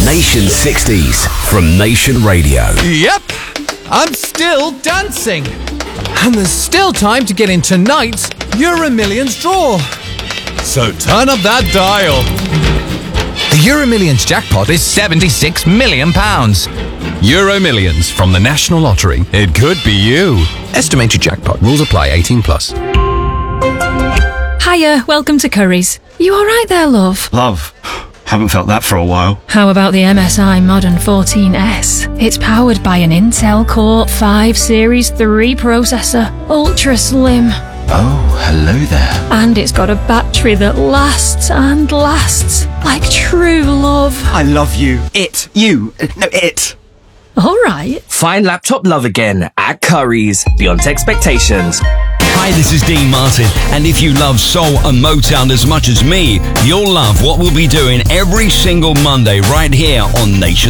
Nation 60s from Nation Radio. Yep, I'm still dancing. And there's still time to get in tonight's Euro Millions draw. So turn up that dial. The Euro Millions jackpot is £76 million. Euro Millions from the National Lottery. It could be you. Estimated jackpot. Rules apply. 18 plus. Hiya, welcome to Curry's. You alright there, love? Love. Haven't felt that for a while. How about the MSI Modern 14S? It's powered by an Intel Core 5 Series 3 processor, ultra slim. Oh, hello there. And it's got a battery that lasts and lasts, like true love. I love you. It. You. No, it. Alright. Find laptop love again at Curry's, beyond expectations. Hi, this is Dean Martin, and if you love soul and Motown as much as me, you'll love what we'll be doing every single Monday right here on Nation